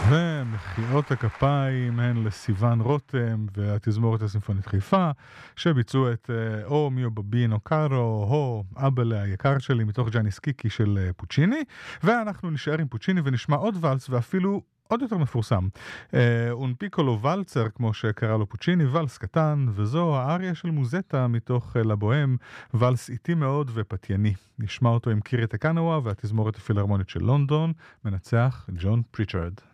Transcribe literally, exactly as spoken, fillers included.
ומחיאות הכפיים הן לסיוון רותם והתזמורת הסימפונית חיפה, שביצעו את אה, או מיו בבינו קארו, או אבלה היקר שלי, מתוך ג'אניס קיקי של אה, פוצ'יני, ואנחנו נשאר עם פוצ'יני ונשמע עוד ולס, ואפילו עוד יותר מפורסם. אה, און פיקולו ולצר, כמו שקרא לו פוצ'יני, ולס קטן, וזו האריה של מוזטה מתוך אה, לבוהם, ולס איטי מאוד ופתייני. נשמע אותו עם קירי טקנאווה והתזמורת הפילהרמונית של לונדון, מנצח ג'ון פריצ'רד.